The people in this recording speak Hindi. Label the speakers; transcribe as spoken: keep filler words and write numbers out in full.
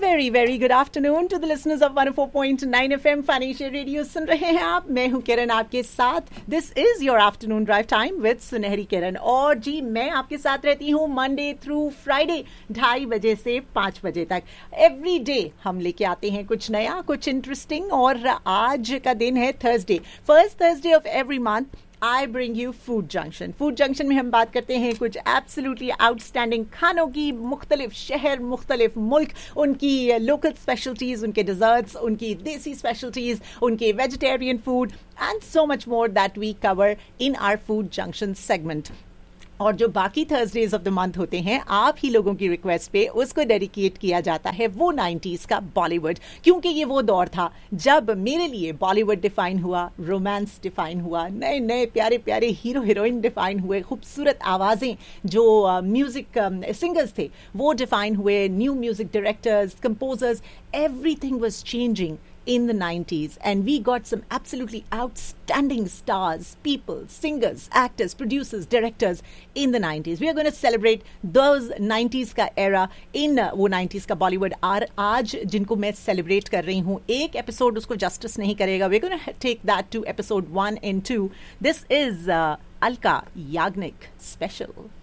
Speaker 1: Very very good afternoon to the listeners of one O four point nine FM financial radio सुन रहे हैं आप। मैं हूं किरण आपके साथ। This is your afternoon drive time with सुनहरी किरण। और जी मैं आपके साथ रहती हूं मंडे थ्रू फ्राइडे ढाई बजे से पाँच बजे तक। एवरी डे हम लेके आते हैं कुछ नया, कुछ इंटरेस्टिंग। और आज का दिन है Thursday, first Thursday of every month. I bring you food junction. Food junction में हम बात करते हैं कुछ एब्सोल्युटली आउटस्टैंडिंग खानों की, मुख्तलिफ शहर, मुख्तलिफ मुल्क, उनकी लोकल स्पेशलिटीज, उनके डिजर्ट्स, उनकी देसी स्पेशलिटीज, उनके vegetarian food and so much more that we cover in our food junction segment. और जो बाकी थर्सडेज ऑफ द मंथ होते हैं, आप ही लोगों की रिक्वेस्ट पे उसको डेडिकेट किया जाता है वो नाइन्टीज का बॉलीवुड। क्योंकि ये वो दौर था जब मेरे लिए बॉलीवुड डिफाइन हुआ, रोमांस डिफाइन हुआ, नए नए प्यारे प्यारे हीरो हीरोइन डिफाइन हुए, खूबसूरत आवाज़ें जो म्यूजिक सिंगर्स थे वो डिफाइन हुए, new music directors, composers, everything was changing in the nineties, and we got some absolutely outstanding stars, people, singers, actors, producers, directors in the nineties. We are going to celebrate those nineties का era in uh, वो nineties का Bollywood। और आज जिनको मैं celebrate कर रही हूँ, एक episode उसको justice नहीं करेगा। We're going to take that to episode one and two. This is uh, Alka Yagnik special.